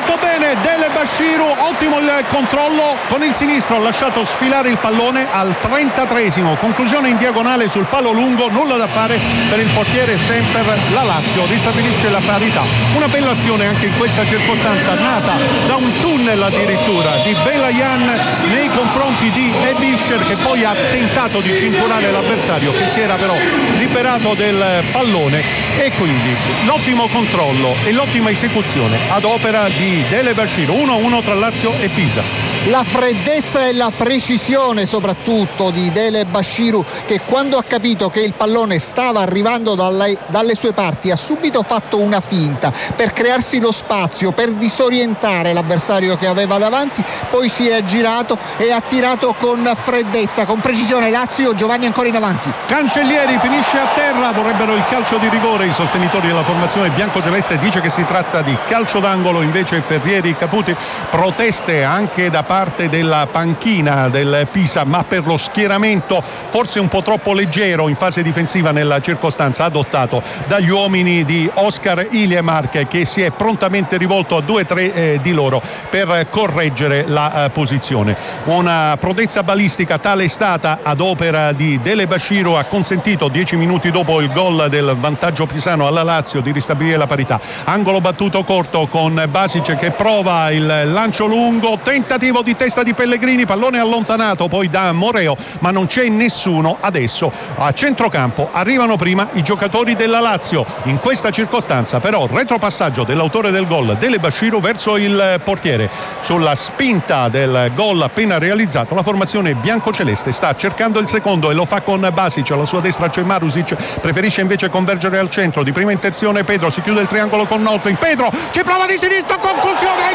molto bene Dele Bashiru, ottimo il controllo, con il sinistro ha lasciato sfilare il pallone al 33esimo, conclusione in diagonale sul palo lungo, nulla da fare per il portiere Semper. La Lazio ristabilisce la parità, una bella azione anche in questa circostanza, nata da un tunnel addirittura di Belayan nei confronti di Ebischer, che poi ha tentato di cinturare l'avversario, che si era però liberato del pallone, e quindi l'ottimo controllo e l'ottima esecuzione ad opera di Dele Bashiru. 1-1 tra Lazio e Pisa. La freddezza e la precisione soprattutto di Dele Bashiru, che quando ha capito che il pallone stava arrivando dalle sue parti ha subito fatto una finta per crearsi lo spazio, per disorientare l'avversario che aveva davanti, poi si è girato e ha tirato con freddezza, con precisione. Lazio, Giovanni ancora in avanti. Cancellieri finisce a terra, vorrebbero il calcio di rigore i sostenitori della formazione biancoceleste, dice che si tratta di calcio d'angolo invece Ferrieri Caputi. Proteste anche da parte della panchina del Pisa, ma per lo schieramento forse un po' troppo leggero in fase difensiva nella circostanza adottato dagli uomini di Oscar Iliemark, che si è prontamente rivolto a 2-3 di loro per correggere la posizione. Una prodezza balistica tale è stata ad opera di Dele Bashiru, ha consentito 10 minuti dopo il gol del vantaggio pisano alla Lazio di ristabilire la parità. Angolo battuto corto con Basic che prova il lancio lungo, tentativo di testa di Pellegrini, pallone allontanato poi da Moreo, ma non c'è nessuno adesso a centrocampo. Arrivano prima i giocatori della Lazio, in questa circostanza però retropassaggio dell'autore del gol Dele Bashiru verso il portiere. Sulla spinta del gol appena realizzato la formazione biancoceleste sta cercando il secondo e lo fa con Basic, alla sua destra c'è Marusic, preferisce invece convergere al centro. Di prima intenzione Pedro, si chiude il triangolo con Nozlin, Pedro ci prova di sinistra, conclusione,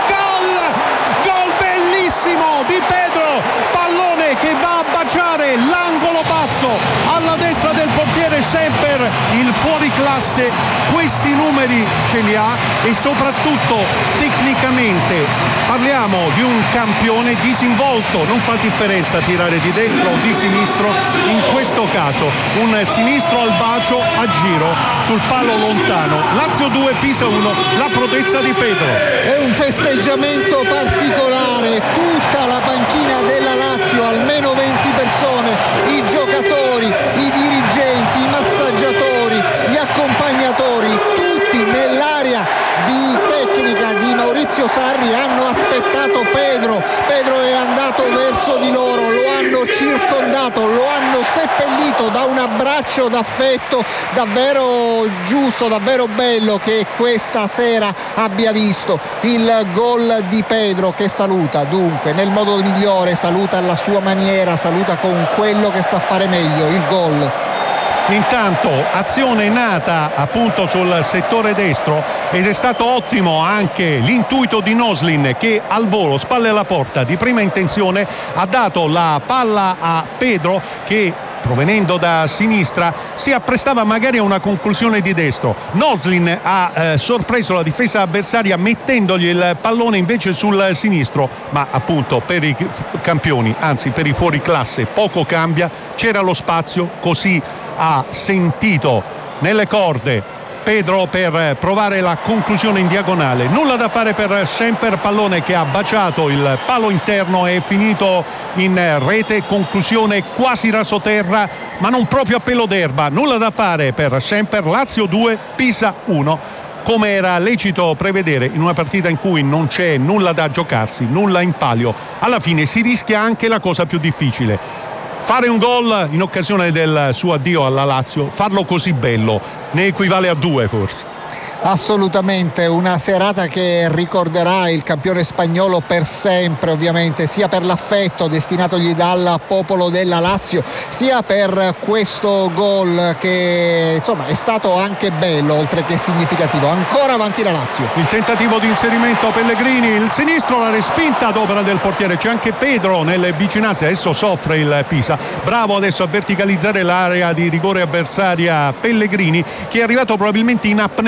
gol bellissimo di Pedro, pallone che va a baciare l'angolo basso alla destra del portiere Semper, il fuoriclasse questi numeri ce li ha e soprattutto tecnicamente parliamo di un campione disinvolto, non fa differenza tirare di destra o di sinistro, in questo caso un sinistro al bacio a giro sul palo lontano. Lazio 2 Pisa 1, la prodezza di Pedro. È un festeggiamento particolare, tutta la panchina della Lazio, almeno 20 persone, i giocatori, i dirigenti, i massaggiatori, gli accompagnatori, tutti nell'area di tecnica di Maurizio Sarri hanno aspettato Pedro è andato verso di loro, lo hanno circondato, lo hanno seppellito da un abbraccio d'affetto davvero giusto, davvero bello che questa sera abbia visto il gol di Pedro, che saluta dunque nel modo migliore, saluta alla sua maniera, saluta con quello che sa fare meglio, il gol. Intanto azione nata appunto sul settore destro ed è stato ottimo anche l'intuito di Nozlin, che al volo, spalle alla porta, di prima intenzione ha dato la palla a Pedro, che provenendo da sinistra si apprestava magari a una conclusione di destro. Nozlin ha sorpreso la difesa avversaria mettendogli il pallone invece sul sinistro, ma appunto per i campioni, anzi per i fuoriclasse, poco cambia, c'era lo spazio, così ha sentito nelle corde Pedro per provare la conclusione in diagonale. Nulla da fare per Semper, pallone che ha baciato il palo interno e è finito in rete, conclusione quasi rasoterra ma non proprio a pelo d'erba. Nulla da fare per Semper. Lazio 2 Pisa 1, come era lecito prevedere in una partita in cui non c'è nulla da giocarsi, nulla in palio. Alla fine si rischia anche la cosa più difficile: fare un gol in occasione del suo addio alla Lazio, farlo così bello, ne equivale a 2 forse. Assolutamente, una serata che ricorderà il campione spagnolo per sempre, ovviamente, sia per l'affetto destinatogli dal popolo della Lazio, sia per questo gol che insomma è stato anche bello oltre che significativo. Ancora avanti la Lazio. Il tentativo di inserimento a Pellegrini, il sinistro, la respinta ad opera del portiere, c'è anche Pedro nelle vicinanze, adesso soffre il Pisa, bravo adesso a verticalizzare l'area di rigore avversaria Pellegrini, che è arrivato probabilmente in apnea al momento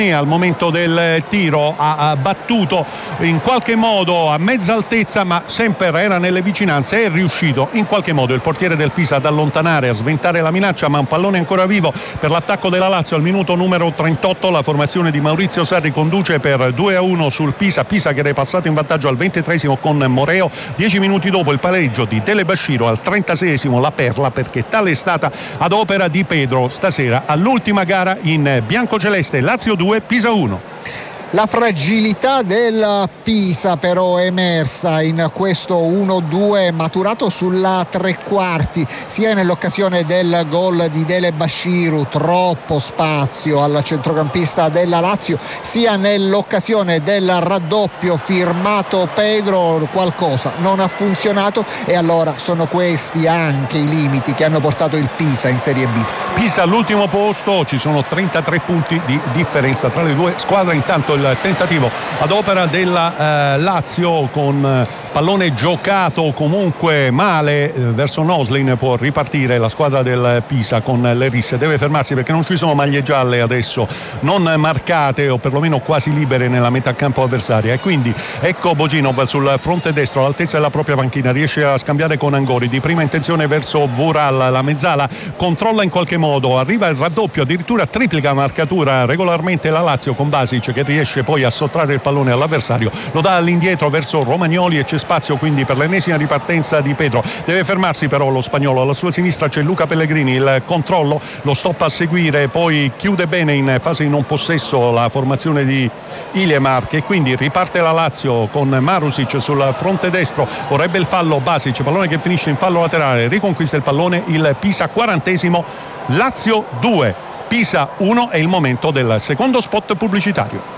momento del tiro, ha battuto in qualche modo a mezza altezza, ma sempre era nelle vicinanze, è riuscito in qualche modo il portiere del Pisa ad allontanare, a sventare la minaccia, ma un pallone ancora vivo per l'attacco della Lazio al minuto numero 38. La formazione di Maurizio Sarri conduce per 2-1 sul Pisa che era passato in vantaggio al 23esimo con Moreo. 10 minuti dopo il pareggio di Telebashiro, al 36esimo la perla, perché tale è stata ad opera di Pedro stasera all'ultima gara in biancoceleste. Lazio 2, Pisa 1. La fragilità del Pisa però è emersa in questo 1-2 maturato sulla tre quarti, sia nell'occasione del gol di Delebashiru, troppo spazio al centrocampista della Lazio, sia nell'occasione del raddoppio firmato Pedro. Qualcosa non ha funzionato e allora sono questi anche i limiti che hanno portato il Pisa in Serie B. Pisa all'ultimo posto, ci sono 33 punti di differenza tra le due squadre. Intanto il tentativo ad opera della Lazio con pallone giocato comunque male verso Noslin. Può ripartire la squadra del Pisa con le risse, deve fermarsi perché non ci sono maglie gialle adesso non marcate o perlomeno quasi libere nella metà campo avversaria, e quindi ecco Boginov sul fronte destro all'altezza della propria panchina, riesce a scambiare con Angori di prima intenzione verso Vural, la mezzala controlla in qualche modo, arriva il raddoppio, addirittura triplica marcatura regolarmente la Lazio con Basic che riesce poi a sottrarre il pallone all'avversario, lo dà all'indietro verso Romagnoli e c'è spazio quindi per l'ennesima ripartenza di Pedro. Deve fermarsi però lo spagnolo, alla sua sinistra c'è Luca Pellegrini, il controllo, lo stop a seguire, poi chiude bene in fase di non possesso la formazione di Ilemar, che quindi riparte la Lazio con Marusic sul fronte destro, vorrebbe il fallo Basic, pallone che finisce in fallo laterale, riconquista il pallone il Pisa, 40esimo, Lazio 2 Pisa 1. È il momento del secondo spot pubblicitario.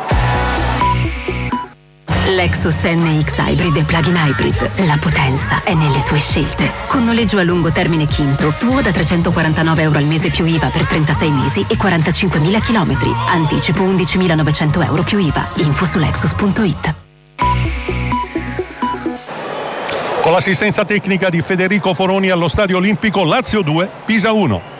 Lexus NX Hybrid e Plug-in Hybrid. La potenza è nelle tue scelte. Con noleggio a lungo termine Quinto, tuo da €349 al mese più IVA per 36 mesi e 45.000 chilometri. Anticipo €11.900 più IVA. Info su Lexus.it. Con l'assistenza tecnica di Federico Foroni allo Stadio Olimpico, Lazio 2, Pisa 1.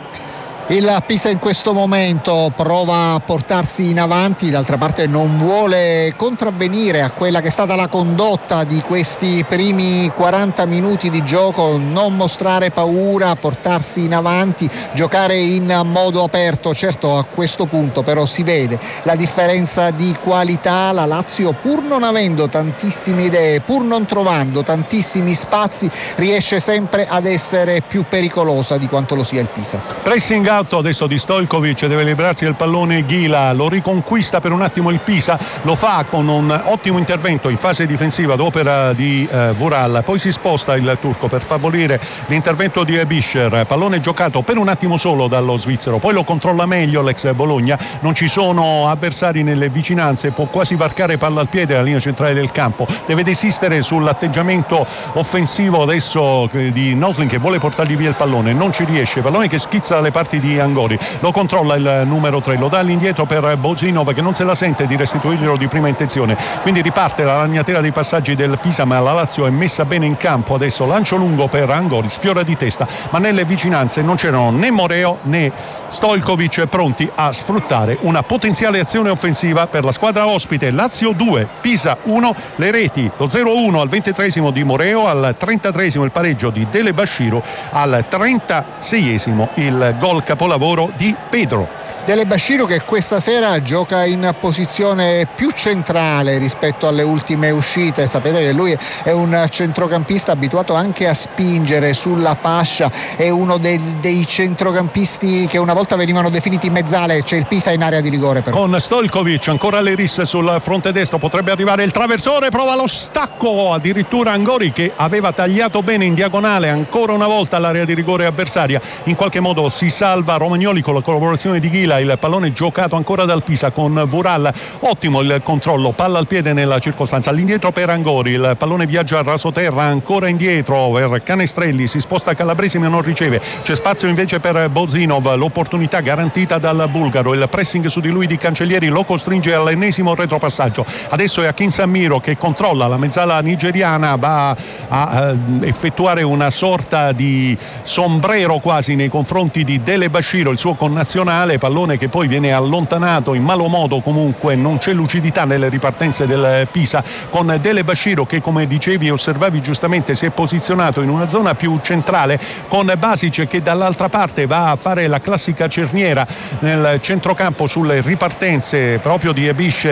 Il Pisa in questo momento prova a portarsi in avanti, d'altra parte non vuole contravvenire a quella che è stata la condotta di questi primi 40 minuti di gioco, non mostrare paura, portarsi in avanti, giocare in modo aperto. Certo, a questo punto però si vede la differenza di qualità. La Lazio, pur non avendo tantissime idee, pur non trovando tantissimi spazi, riesce sempre ad essere più pericolosa di quanto lo sia il Pisa. Pressing alto adesso di Stojkovic, deve liberarsi del pallone Ghila, lo riconquista per un attimo il Pisa, lo fa con un ottimo intervento in fase difensiva ad opera di Vural, poi si sposta il turco per favorire l'intervento di Bischer, pallone giocato per un attimo solo dallo svizzero, poi lo controlla meglio l'ex Bologna, non ci sono avversari nelle vicinanze, può quasi varcare palla al piede la linea centrale del campo, deve desistere sull'atteggiamento offensivo adesso di Noslin che vuole portargli via il pallone, non ci riesce, pallone che schizza dalle parti di Angori, lo controlla il numero 3, lo dà all'indietro per Bozinov che non se la sente di restituirglielo di prima intenzione, quindi riparte la ragnatela dei passaggi del Pisa, ma la Lazio è messa bene in campo adesso, lancio lungo per Angori, sfiora di testa, ma nelle vicinanze non c'erano né Moreo né Stojkovic pronti a sfruttare una potenziale azione offensiva per la squadra ospite. Lazio 2, Pisa 1, le reti, lo 0-1 al 23esimo di Moreo, al 33esimo il pareggio di Delebashiru, al 36esimo il gol capolavoro di Pedro. Delebashiru che questa sera gioca in posizione più centrale rispetto alle ultime uscite. Sapete che lui è un centrocampista abituato anche a spingere sulla fascia, è uno dei centrocampisti che una volta venivano definiti mezzale. C'è il Pisa in area di rigore però. Con Stojkovic ancora le risse sul fronte destro, potrebbe arrivare il traversone, prova lo stacco addirittura Angori che aveva tagliato bene in diagonale ancora una volta l'area di rigore avversaria, in qualche modo si salva Romagnoli con la collaborazione di Ghila, il pallone giocato ancora dal Pisa con Vural, ottimo il controllo, palla al piede nella circostanza, all'indietro per Angori, il pallone viaggia a rasoterra, ancora indietro per Canestrelli, si sposta Calabresi ma non riceve, c'è spazio invece per Bozinov, l'opportunità garantita dal bulgaro, il pressing su di lui di Cancellieri lo costringe all'ennesimo retropassaggio, adesso è Akin Samiro che controlla la mezzala nigeriana, va a effettuare una sorta di sombrero quasi nei confronti di Delebashiru, il suo connazionale, pallone pallone che poi viene allontanato in malo modo, comunque non c'è lucidità nelle ripartenze del Pisa, con Dele Basciro che, come dicevi e osservavi giustamente, si è posizionato in una zona più centrale, con Basic che dall'altra parte va a fare la classica cerniera nel centrocampo sulle ripartenze proprio di Ebish